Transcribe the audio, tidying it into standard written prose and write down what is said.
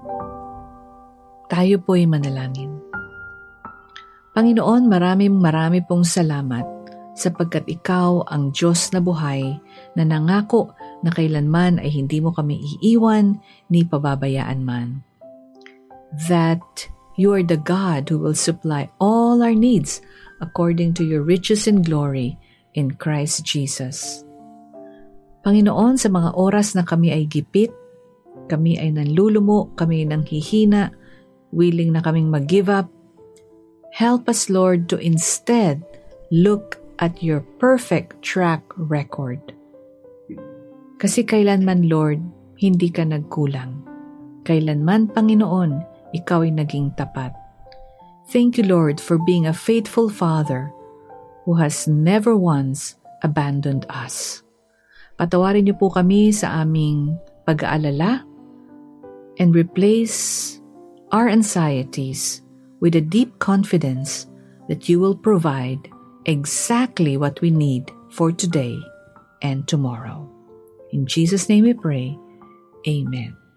Tayo po'y manalangin. Panginoon, marami pong salamat sapagkat Ikaw ang Diyos na buhay na nangako na kailanman ay hindi mo kami iiwan ni pababayaan man. That you are the God who will supply all our needs according to your riches and glory in Christ Jesus. Panginoon, sa mga oras na kami ay gipit, kami ay nanlulumo, kami ay nanghihina, willing na kaming mag-give up, help us, Lord, to instead look at your perfect track record. Kasi kailanman, Lord, hindi ka nagkulang. Kailanman, Panginoon, Ikaw ay naging tapat. Thank you, Lord, for being a faithful Father who has never once abandoned us. Patawarin niyo po kami sa aming pag-aalala and replace our anxieties with a deep confidence that you will provide exactly what we need for today and tomorrow. In Jesus' name we pray. Amen.